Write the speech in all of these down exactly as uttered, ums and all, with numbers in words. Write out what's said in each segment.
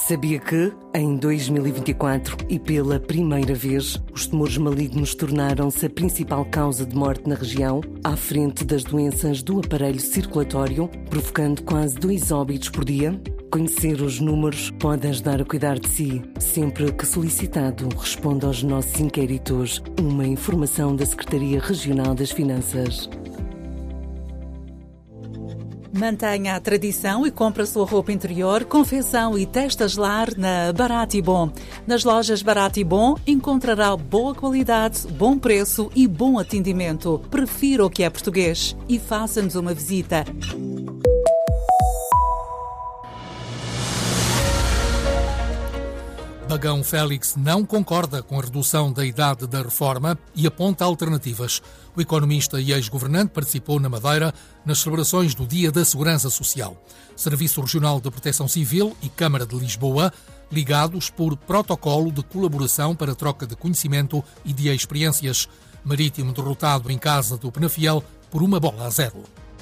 Sabia que, em dois mil e vinte e quatro, e pela primeira vez, os tumores malignos tornaram-se a principal causa de morte na região, à frente das doenças do aparelho circulatório, provocando quase dois óbitos por dia? Conhecer os números pode ajudar a cuidar de si. Sempre que solicitado, responda aos nossos inquéritos. Uma informação da Secretaria Regional das Finanças. Mantenha a tradição e compre a sua roupa interior, confecção e testas lar na Barato e Bom. Nas lojas Barato e Bom encontrará boa qualidade, bom preço e bom atendimento. Prefira o que é português e faça-nos uma visita. Bagão Félix não concorda com a redução da idade da reforma e aponta alternativas. O economista e ex-governante participou na Madeira nas celebrações do Dia da Segurança Social. Serviço Regional de Proteção Civil e Câmara de Lisboa, ligados por protocolo de colaboração para troca de conhecimento e de experiências. Marítimo derrotado em casa do Penafiel por uma bola a zero.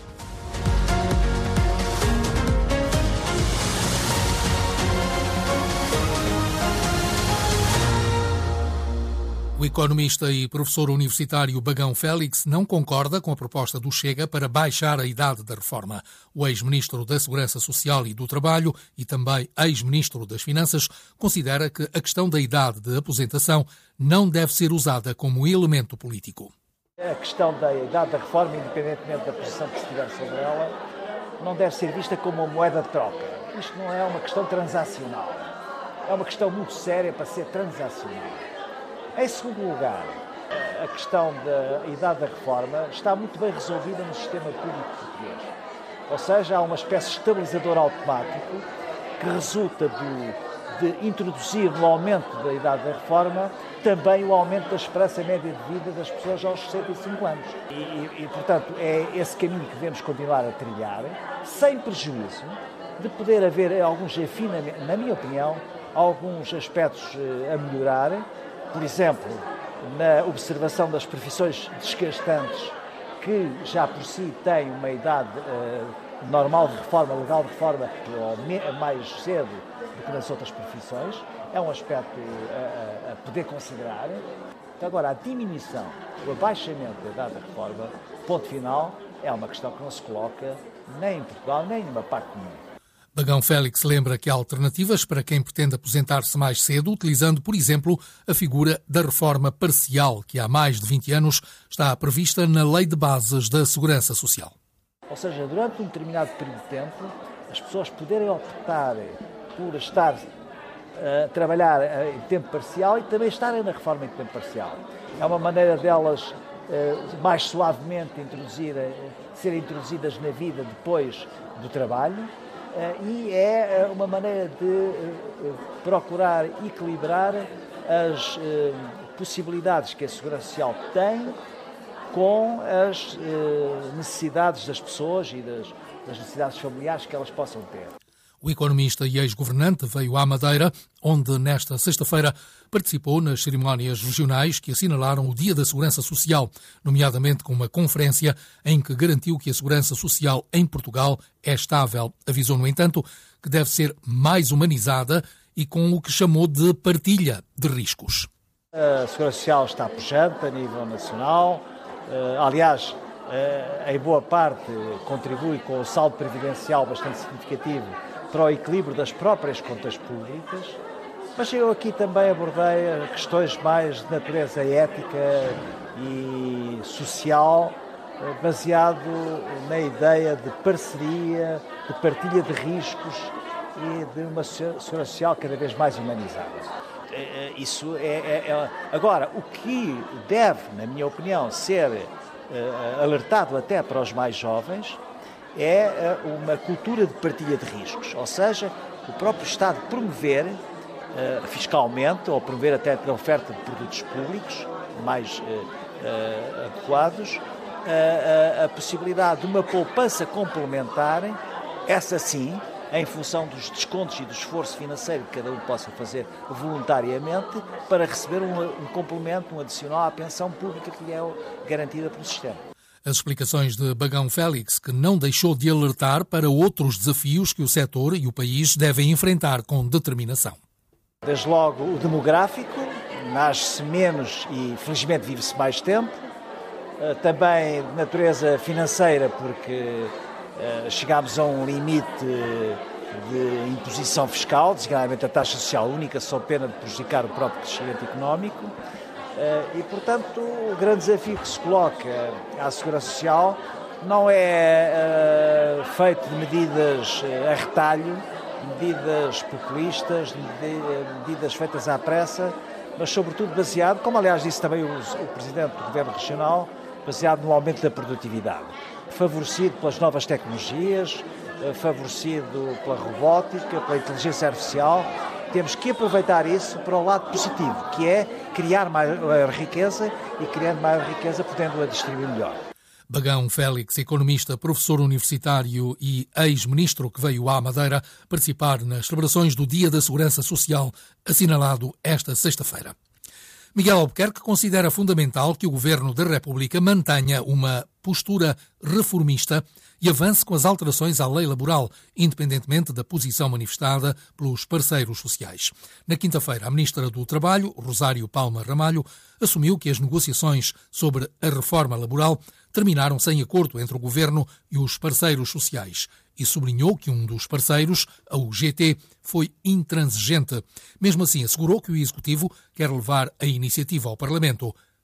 O economista e professor universitário Bagão Félix não concorda com a proposta do Chega para baixar a idade da reforma. O ex-ministro da Segurança Social e do Trabalho e também ex-ministro das Finanças considera que a questão da idade de aposentação não deve ser usada como elemento político. A questão da idade da reforma, independentemente da posição que se tiver sobre ela, não deve ser vista como uma moeda de troca. Isto não é uma questão transacional. É uma questão muito séria para ser transacional. Em segundo lugar, a questão da idade da reforma está muito bem resolvida no sistema público português. Ou seja, há uma espécie de estabilizador automático que resulta do, de introduzir no aumento da idade da reforma também o aumento da esperança média de vida das pessoas aos sessenta e cinco anos. E, e, e, portanto, é esse caminho que devemos continuar a trilhar, sem prejuízo de poder haver alguns afinamentos, na minha opinião, alguns aspectos a melhorar. Por exemplo, na observação das profissões desgastantes, que já por si têm uma idade uh, normal de reforma, legal de reforma, mais cedo do que nas outras profissões, é um aspecto uh, a poder considerar. Agora, a diminuição, o abaixamento da idade da reforma, ponto final, é uma questão que não se coloca nem em Portugal, nem em uma parte do mundo. Bagão Félix lembra que há alternativas para quem pretende aposentar-se mais cedo, utilizando, por exemplo, a figura da reforma parcial, que há mais de vinte anos está prevista na Lei de Bases da Segurança Social. Ou seja, durante um determinado período de tempo, as pessoas poderem optar por estar a trabalhar em tempo parcial e também estarem na reforma em tempo parcial. É uma maneira delas mais suavemente introduzir, serem introduzidas na vida depois do trabalho. E é uma maneira de procurar equilibrar as possibilidades que a Segurança Social tem com as necessidades das pessoas e das necessidades familiares que elas possam ter. O economista e ex-governante veio à Madeira, onde nesta sexta-feira participou nas cerimónias regionais que assinalaram o Dia da Segurança Social, nomeadamente com uma conferência em que garantiu que a segurança social em Portugal é estável. Avisou, no entanto, que deve ser mais humanizada e com o que chamou de partilha de riscos. A Segurança Social está pujante a nível nacional. Aliás, em boa parte contribui com o saldo previdencial bastante significativo para o equilíbrio das próprias contas públicas, mas eu aqui também abordei questões mais de natureza ética e social, baseado na ideia de parceria, de partilha de riscos e de uma segurança social cada vez mais humanizada. Isso é, é, é... Agora, o que deve, na minha opinião, ser uh, alertado até para os mais jovens é uh, uma cultura de partilha de riscos, ou seja, o próprio Estado promover uh, fiscalmente ou promover até a oferta de produtos públicos mais uh, uh, adequados, uh, uh, a possibilidade de uma poupança complementar, essa sim, em função dos descontos e do esforço financeiro que cada um possa fazer voluntariamente para receber um, um complemento, um adicional à pensão pública que lhe é garantida pelo sistema. As explicações de Bagão Félix, que não deixou de alertar para outros desafios que o setor e o país devem enfrentar com determinação. Desde logo o demográfico, nasce-se menos e felizmente vive-se mais tempo. Também de natureza financeira, porque chegámos a um limite de imposição fiscal, designadamente a taxa social única, só pena de prejudicar o próprio crescimento económico. E, portanto, o grande desafio que se coloca à Segurança Social não é uh, feito de medidas a retalho, medidas populistas, medidas feitas à pressa, mas sobretudo baseado, como aliás disse também o, o Presidente do Governo Regional, baseado no aumento da produtividade, favorecido pelas novas tecnologias, favorecido pela robótica, pela inteligência artificial. Temos que aproveitar isso para o lado positivo, que é criar maior riqueza e, criando maior riqueza, podendo-a distribuir melhor. Bagão Félix, economista, professor universitário e ex-ministro que veio à Madeira participar nas celebrações do Dia da Segurança Social, assinalado esta sexta-feira. Miguel Albuquerque considera fundamental que o Governo da República mantenha uma postura reformista e avance com as alterações à lei laboral, independentemente da posição manifestada pelos parceiros sociais. Na quinta-feira, a Ministra do Trabalho, Rosário Palma Ramalho, assumiu que as negociações sobre a reforma laboral terminaram sem acordo entre o Governo e os parceiros sociais e sublinhou que um dos parceiros, a U G T, foi intransigente. Mesmo assim, assegurou que o Executivo quer levar a iniciativa ao Parlamento